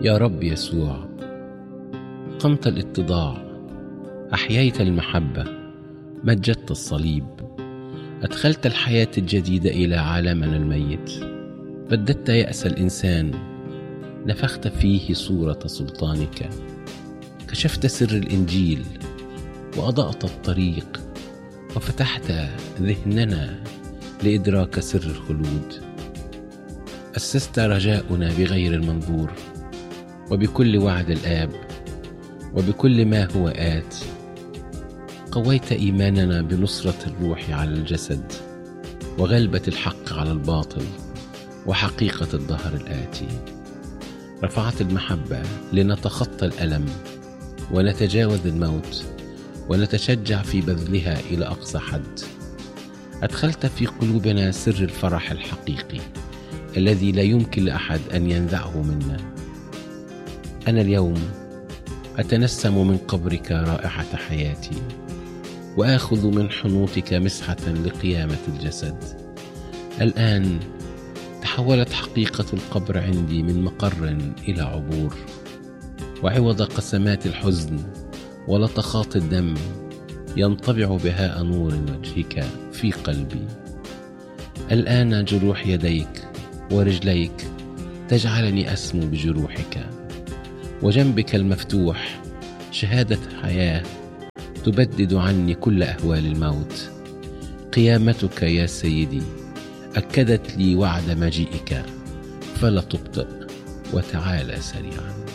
يا رب يسوع، قمت الاتضاع، أحييت المحبة، مجدت الصليب، أدخلت الحياة الجديدة إلى عالمنا الميت، بددت يأس الإنسان، نفخت فيه صورة سلطانك، كشفت سر الإنجيل وأضأت الطريق، وفتحت ذهننا لإدراك سر الخلود. أسست رجاؤنا بغير المنظور، وبكل وعد الآب، وبكل ما هو آت. قويت إيماننا بنصرة الروح على الجسد، وغلبة الحق على الباطل، وحقيقة الدهر الآتي. رفعت المحبة لنتخطى الألم ونتجاوز الموت، ونتشجع في بذلها إلى أقصى حد. أدخلت في قلوبنا سر الفرح الحقيقي الذي لا يمكن لأحد أن ينزعه منا. أنا اليوم أتنسم من قبرك رائحة حياتي، وآخذ من حنوطك مسحة لقيامة الجسد. الآن تحولت حقيقة القبر عندي من مقر إلى عبور، وعوض قسمات الحزن ولطخات الدم ينطبع بهاء نور وجهك في قلبي. الآن جروح يديك ورجليك تجعلني أسمو بجروحك، وجنبك المفتوح شهادة حياة تبدد عني كل أهوال الموت. قيامتك يا سيدي أكدت لي وعد مجيئك، فلا تبطئ وتعالى سريعا.